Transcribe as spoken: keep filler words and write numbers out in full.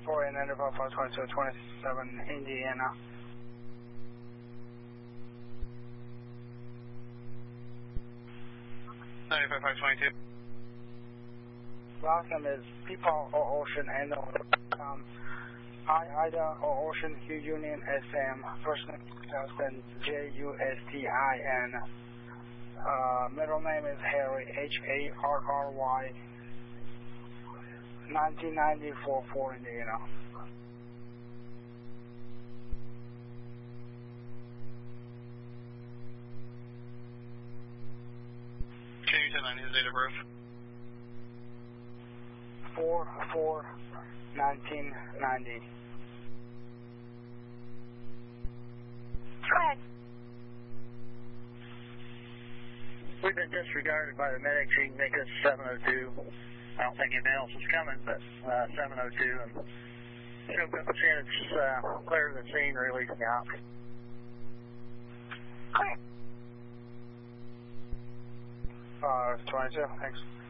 four and ninety-five five twenty-two twenty-seven Indiana. ninety-five five twenty-two. Last name is People or Ocean and um, I, Ida or Ocean, U Union, S M. First name husband, J U S T I N. Uh, middle name is Harry, H A R R Y. nineteen ninety-four, four Indiana. Can you tell me his date of birth? four four nineteen ninety. Correct. We've been disregarded by the medics. You can make us seven oh two. I don't think anything else is coming, but uh, seven oh two. And you know, seeing it's uh, clear to the scene, releasing out. Correct. Uh, twenty-two, thanks.